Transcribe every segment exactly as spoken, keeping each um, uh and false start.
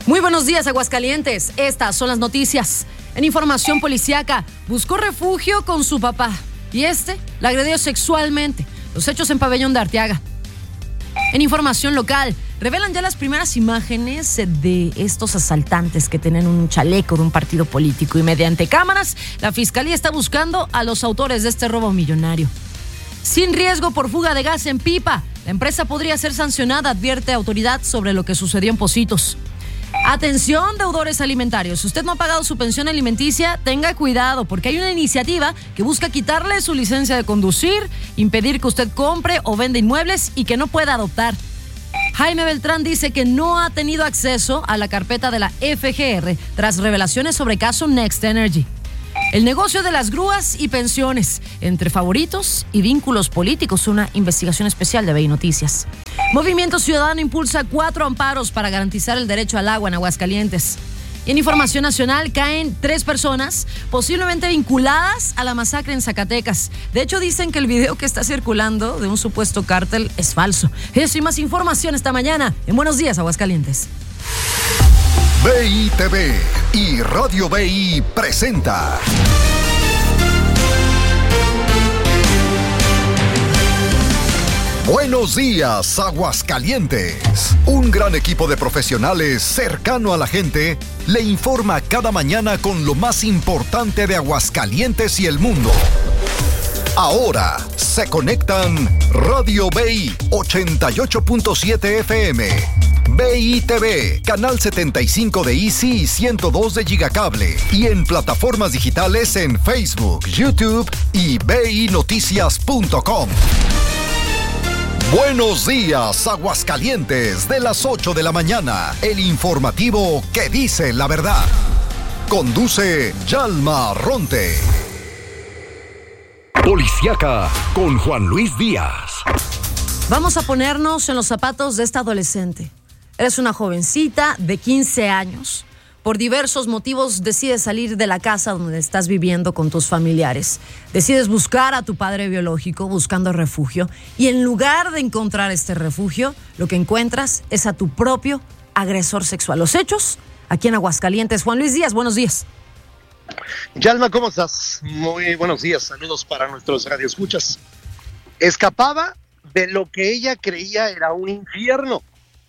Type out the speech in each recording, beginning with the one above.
Muy buenos días, Aguascalientes. Estas son las noticias. En información policíaca, buscó refugio con su papá y este la agredió sexualmente. Los hechos en Pabellón de Arteaga. En información local, revelan ya las primeras imágenes de estos asaltantes que tienen un chaleco de un partido político y mediante cámaras, la fiscalía está buscando a los autores de este robo millonario. Sin riesgo por fuga de gas en pipa, la empresa podría ser sancionada, advierte autoridad sobre lo que sucedió en Pocitos. Atención, deudores alimentarios. Si usted no ha pagado su pensión alimenticia, tenga cuidado, porque hay una iniciativa que busca quitarle su licencia de conducir, impedir que usted compre o venda inmuebles y que no pueda adoptar. Jaime Beltrán dice que no ha tenido acceso a la carpeta de la F G R tras revelaciones sobre caso Next Energy. El negocio de las grúas y pensiones, entre favoritos y vínculos políticos, una investigación especial de B I Noticias. Movimiento Ciudadano impulsa cuatro amparos para garantizar el derecho al agua en Aguascalientes. Y en información nacional caen tres personas posiblemente vinculadas a la masacre en Zacatecas. De hecho, dicen que el video que está circulando de un supuesto cártel es falso. Eso y más información esta mañana en Buenos Días, Aguascalientes. B I T V y Radio B I presenta Buenos Días, Aguascalientes. Un gran equipo de profesionales cercano a la gente le informa cada mañana con lo más importante de Aguascalientes y el mundo. Ahora se conectan Radio B I ochenta y ocho punto siete F M, B I T V, Canal setenta y cinco de Easy y ciento dos de Gigacable, y en plataformas digitales en Facebook, YouTube y B I Noticias punto com. Buenos días, Aguascalientes, de las ocho de la mañana, el informativo que dice la verdad. Conduce Yalma Ronte. Policiaca con Juan Luis Díaz. Vamos a ponernos en los zapatos de esta adolescente. Eres una jovencita de quince años. Por diversos motivos decides salir de la casa donde estás viviendo con tus familiares. Decides buscar a tu padre biológico buscando refugio y en lugar de encontrar este refugio, lo que encuentras es a tu propio agresor sexual. Los hechos aquí en Aguascalientes. Juan Luis Díaz, buenos días. Yalma, ¿cómo estás? Muy buenos días, saludos para nuestros radioescuchas. Escapaba de lo que ella creía era un infierno,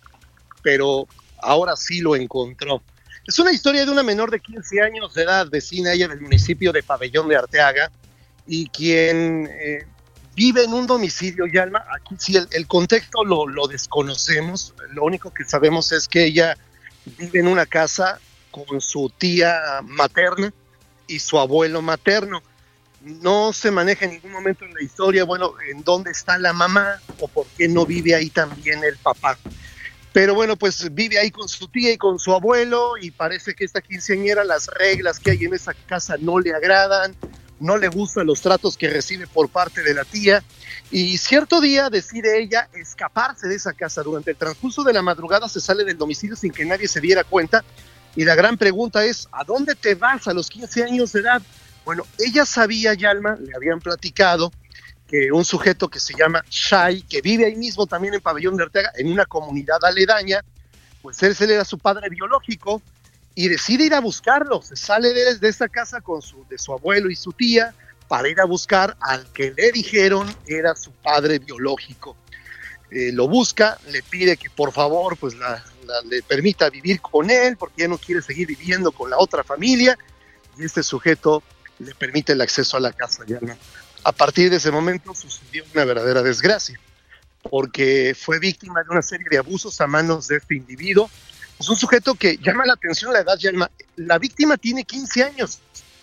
pero ahora sí lo encontró. Es una historia de una menor de quince años de edad, vecina ella del municipio de Pabellón de Arteaga, y quien eh, vive en un domicilio, Yalma. Aquí sí el, el contexto lo, lo desconocemos, lo único que sabemos es que ella vive en una casa con su tía materna y su abuelo materno. No se maneja en ningún momento en la historia, bueno, en dónde está la mamá o por qué no vive ahí también el papá. Pero bueno, pues vive ahí con su tía y con su abuelo, y parece que esta quinceañera, las reglas que hay en esa casa no le agradan, no le gustan los tratos que recibe por parte de la tía, y cierto día decide ella escaparse de esa casa. Durante el transcurso de la madrugada se sale del domicilio sin que nadie se diera cuenta, y la gran pregunta es, ¿a dónde te vas a los quince años de edad? Bueno, ella sabía, Yalma, le habían platicado que un sujeto que se llama Shai, que vive ahí mismo también en Pabellón de Arteaga, en una comunidad aledaña, pues él, él era su padre biológico, y decide ir a buscarlo. Se sale de, de esa casa con su, de su abuelo y su tía para ir a buscar al que le dijeron era su padre biológico. Eh, lo busca, le pide que por favor pues la, la, le permita vivir con él, porque ya no quiere seguir viviendo con la otra familia, y este sujeto le permite el acceso a la casa, ya no. A partir de ese momento sucedió una verdadera desgracia, porque fue víctima de una serie de abusos a manos de este individuo. Es un sujeto que llama la atención la edad, llama. La víctima tiene quince años.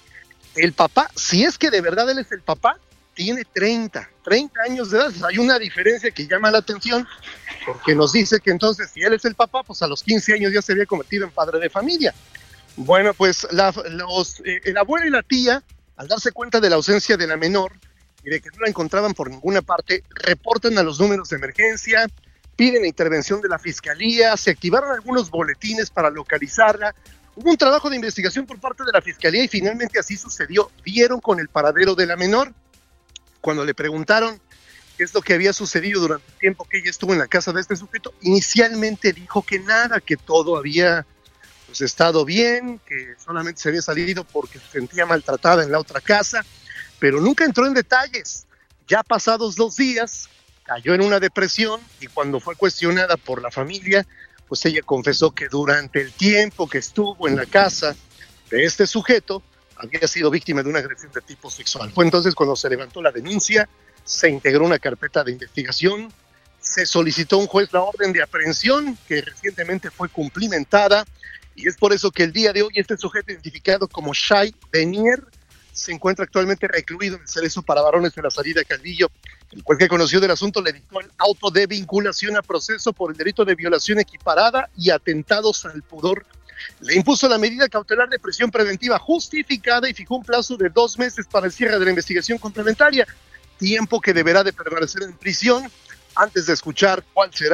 El papá, si es que de verdad él es el papá, tiene treinta años de edad. Hay una diferencia que llama la atención, porque nos dice que entonces si él es el papá, pues a los quince años ya se había convertido en padre de familia. Bueno, pues la, los, eh, el abuelo y la tía, al darse cuenta de la ausencia de la menor y de que no la encontraban por ninguna parte, reportan a los números de emergencia, piden la intervención de la fiscalía, se activaron algunos boletines para localizarla, hubo un trabajo de investigación por parte de la fiscalía y finalmente así sucedió. Dieron con el paradero de la menor. Cuando le preguntaron qué es lo que había sucedido durante el tiempo que ella estuvo en la casa de este sujeto, inicialmente dijo que nada, que todo había pues estado bien, que solamente se había salido porque se sentía maltratada en la otra casa, pero nunca entró en detalles. Ya pasados dos días, cayó en una depresión y cuando fue cuestionada por la familia, pues ella confesó que durante el tiempo que estuvo en la casa de este sujeto, había sido víctima de una agresión de tipo sexual. Fue entonces cuando se levantó la denuncia, se integró una carpeta de investigación, se solicitó a un juez la orden de aprehensión, que recientemente fue cumplimentada, y es por eso que el día de hoy este sujeto identificado como Shai Denier se encuentra actualmente recluido en el cerezo para varones de la salida Calvillo. El juez que conoció del asunto le dictó el auto de vinculación a proceso por el delito de violación equiparada y atentados al pudor. Le impuso la medida cautelar de prisión preventiva justificada y fijó un plazo de dos meses para el cierre de la investigación complementaria, tiempo que deberá de permanecer en prisión antes de escuchar cuál será